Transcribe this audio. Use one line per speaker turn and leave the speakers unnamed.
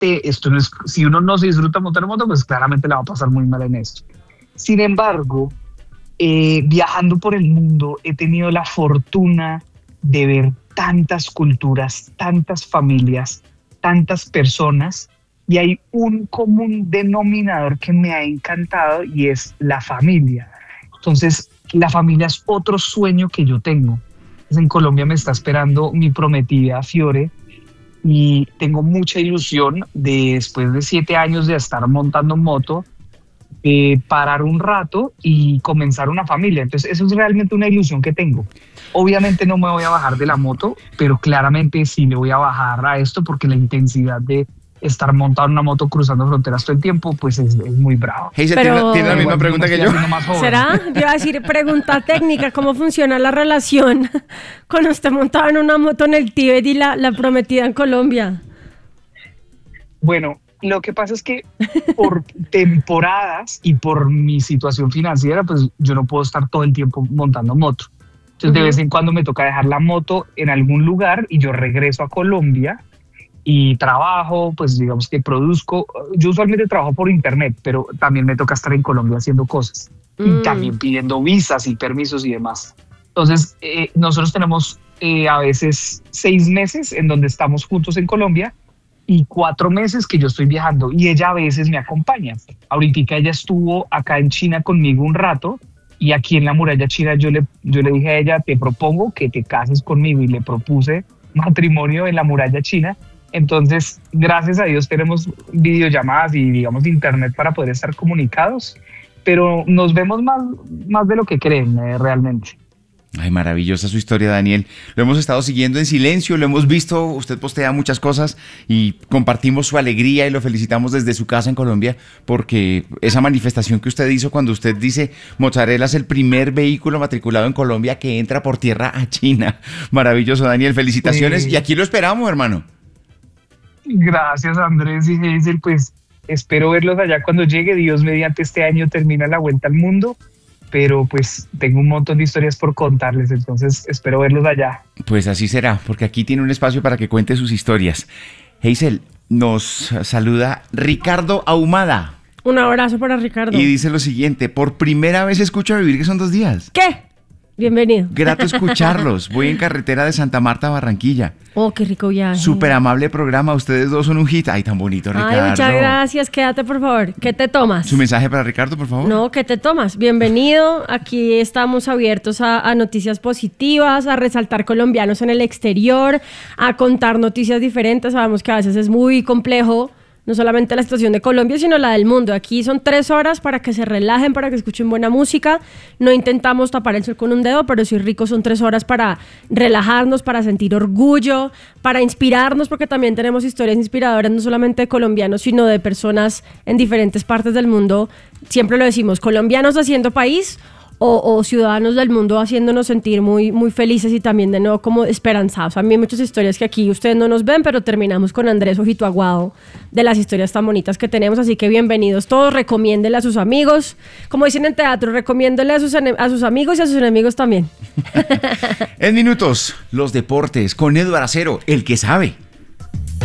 esto no es, si uno no se disfruta montar moto, pues claramente la va a pasar muy mal en esto. Sin embargo, viajando por el mundo, he tenido la fortuna de ver tantas culturas, tantas familias, tantas personas, y hay un común denominador que me ha encantado y es la familia. Entonces, la familia es otro sueño que yo tengo. En Colombia me está esperando mi prometida Fiore y tengo mucha ilusión de, después de 7 años de estar montando moto, parar un rato y comenzar una familia. Entonces eso es realmente una ilusión que tengo. Obviamente no me voy a bajar de la moto, pero claramente sí me voy a bajar a esto porque la intensidad de estar montado en una moto cruzando fronteras todo el tiempo, pues es muy bravo.
Hazel,
Pero,
¿tiene la misma pregunta que yo?
¿será? Yo iba a decir, pregunta técnica, ¿cómo funciona la relación con usted montado en una moto en el Tíbet y la prometida en Colombia?
Bueno, lo que pasa es que por temporadas y por mi situación financiera, pues yo no puedo estar todo el tiempo montando moto. Entonces de vez en cuando me toca dejar la moto en algún lugar y yo regreso a Colombia y trabajo, pues digamos que produzco. Yo usualmente trabajo por internet, pero también me toca estar en Colombia haciendo cosas y también pidiendo visas y permisos y demás. Entonces nosotros tenemos a veces 6 meses en donde estamos juntos en Colombia y 4 meses que yo estoy viajando y ella a veces me acompaña. Ahorita ella estuvo acá en China conmigo un rato y aquí en la muralla china yo le dije a ella, te propongo que te cases conmigo, y le propuse matrimonio en la muralla china. Entonces, gracias a Dios tenemos videollamadas y digamos internet para poder estar comunicados, pero nos vemos más de lo que creen realmente.
Ay, maravillosa su historia, Daniel. Lo hemos estado siguiendo en silencio, lo hemos visto, usted postea muchas cosas y compartimos su alegría y lo felicitamos desde su casa en Colombia, porque esa manifestación que usted hizo cuando usted dice Mozzarella es el primer vehículo matriculado en Colombia que entra por tierra a China. Maravilloso, Daniel, felicitaciones y aquí lo esperamos, hermano.
Gracias, Andrés y Hazel, pues espero verlos allá cuando llegue. Dios mediante, este año termina la vuelta al mundo, pero pues tengo un montón de historias por contarles, entonces espero verlos allá.
Pues así será, porque aquí tiene un espacio para que cuente sus historias. Hazel, nos saluda Ricardo Ahumada.
Un abrazo para Ricardo.
Y dice lo siguiente: por primera vez escucho a Vivir, que son 2 días.
¿Qué? Bienvenido.
Grato escucharlos. Voy en carretera de Santa Marta a Barranquilla.
Oh, qué rico viaje.
Súper amable programa. Ustedes dos son un hit. Ay, tan bonito, Ricardo.
Ay, muchas gracias. Quédate, por favor. ¿Qué te tomas?
¿Su mensaje para Ricardo, por favor?
No, ¿qué te tomas? Bienvenido. Aquí estamos abiertos a noticias positivas, a resaltar colombianos en el exterior, a contar noticias diferentes. Sabemos que a veces es muy complejo, no solamente la situación de Colombia, sino la del mundo. Aquí son 3 horas para que se relajen, para que escuchen buena música. No intentamos tapar el sol con un dedo, pero sí rico, son 3 horas para relajarnos, para sentir orgullo, para inspirarnos, porque también tenemos historias inspiradoras, no solamente de colombianos, sino de personas en diferentes partes del mundo. Siempre lo decimos, colombianos haciendo país o ciudadanos del mundo haciéndonos sentir muy, muy felices y también de nuevo como esperanzados. A mí hay muchas historias que aquí ustedes no nos ven, pero terminamos con Andrés Ojito Aguado de las historias tan bonitas que tenemos, así que bienvenidos todos, recomiéndenle a sus amigos, como dicen en teatro, recomiéndenle a sus amigos y a sus enemigos también.
En minutos, los deportes con Eduardo Acero, el que sabe.